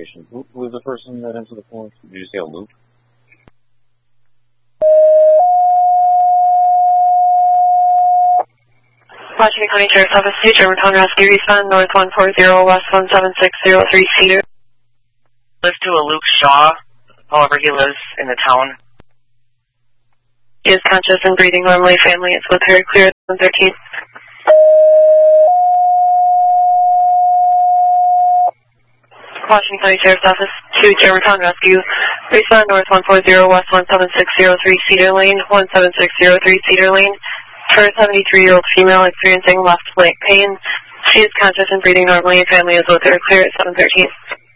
patient. Who was the person that answered the phone? Did you say a Luke? Washington County Sheriff's Office, Germantown Rescue, respond north 140, west 17603 Cedar. Lives to a Luke Shaw, however he lives in the town. He is conscious and breathing normally. Family is with her. Clear 13. Washington County Sheriff's Office to Germantown Rescue. Respond north 140, west 17603 Cedar Lane, 17603 Cedar Lane. For a 73-year-old female experiencing left leg pain. She is conscious and breathing normally. Family is with her. Clear at 713.